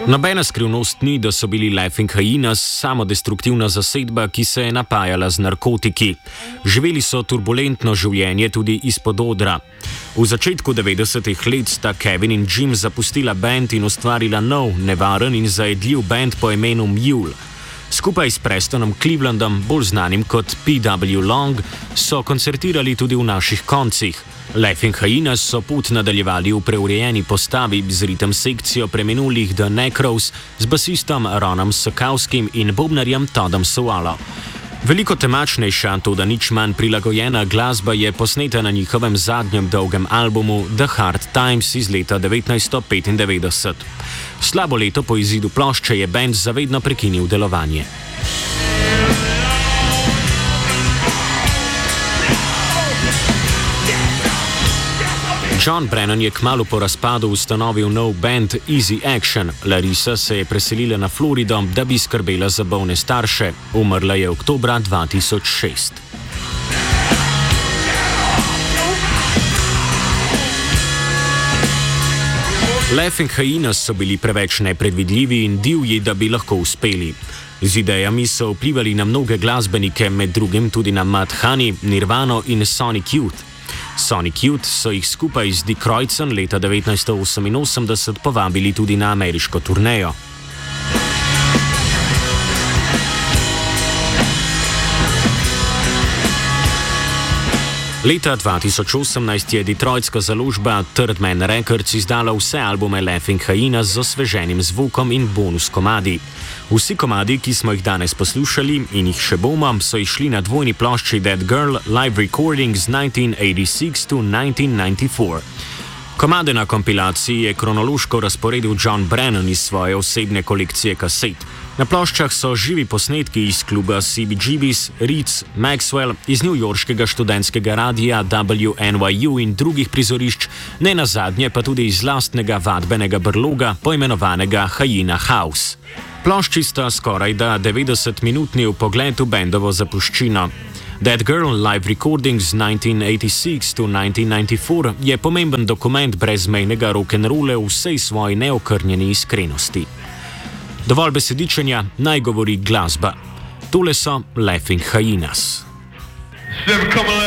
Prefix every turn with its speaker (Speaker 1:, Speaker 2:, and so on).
Speaker 1: Nobena skrivnost ni, da so bili Laughing Hyenas samodestruktivna zasedba, ki se je napajala z narkotiki. Živeli so turbulentno življenje tudi izpod odra. V začetku 90-ih let sta Kevin in Jim zapustila band in ustvarila nov, nevaren in zajedljiv band po imenu Mule. Skupaj s Prestonom Clevelandom, bolj znanim kot P.W. Long, so koncertirali tudi v naših koncih. Laughing Hyenas so pot nadaljevali v preurejeni postavi z ritem sekcijo preminulih The Necros, z basistom Ronom Sokowskim in bobnarjem Toddom Sowalo. Veliko temačnejša, toda nič manj prilagojena glasba je posneta na njihovem zadnjem dolgem albumu The Hard Times iz leta 1995. Slabo leto po izidu plošče je band zavedno prekinil delovanje. John Brennan je kmalu po razpadu ustanovil nov band Easy Action. Larisa se je preselila na Florido, da bi skrbela za bolne starše. Umrla je oktobra 2006. Laughing Hyenas so bili preveč nepredvidljivi in divji, da bi lahko uspeli. Z idejami so vplivali na mnoge glasbenike, med drugim tudi na Mud Honey, Nirvano in Sonic Youth. Sonic Youth so jih skupaj z Dick Roycem leta 1988 povabili tudi na ameriško turnejo. Leta 2018 je detroitska založba Third Man Records izdala vse albume Laughing Hyenas z osveženim zvokom in bonus komadi. Vsi komadi, ki smo jih danes poslušali in jih še bomo, so išli na dvojni plošči Dead Girl Live Recordings 1986 to 1994. Komade na kompilaciji je kronološko razporedil John Brennan iz svoje osebne kolekcije kaset. Na ploščah so živi posnetki iz kluba CBGB's, Ritz, Maxwell, iz newyorškega študentskega radia WNYU in drugih prizorišč, ne nazadnje pa tudi iz lastnega vadbenega brloga, poimenovanega Hyena House. Plošči sta skorajda 90-minutni vpogled v bendovo zapuščino. Dead Girl Live Recordings 1986 to 1994 je pomemben dokument brezmejnega rock'n'rolla v vsej svoji neokrnjeni iskrenosti. Dovolj besedičenja, naj govori glasba. Tole so Laughing Hyenas.
Speaker 2: Never come